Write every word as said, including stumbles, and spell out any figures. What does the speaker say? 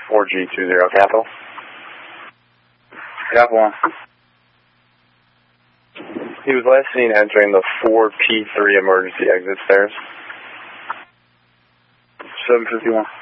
four G two zero, Capital. Capital one. He was last seen entering the four P three emergency exit stairs. seven fifty-one.